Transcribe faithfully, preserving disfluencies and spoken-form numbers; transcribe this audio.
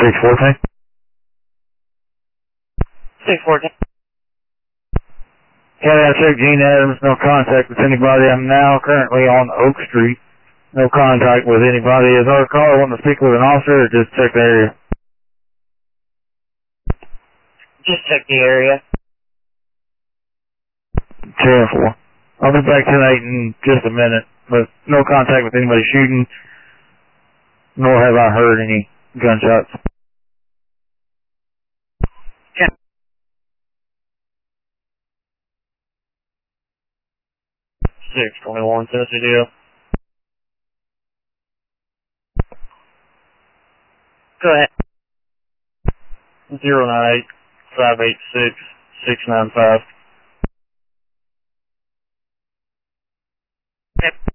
six fourteen. six fourteen. County, I checked Gene Adams, no contact with anybody. I'm now currently on Oak Street. No contact with anybody. Is our caller wanting to speak with an officer or just check the area? Just check the area. ten four. I'll be back tonight in just a minute, but no contact with anybody shooting, nor have I heard any gunshots. six twenty-one, Tennessee deal. Go ahead. zero nine eight, five eight six, six nine five. Okay.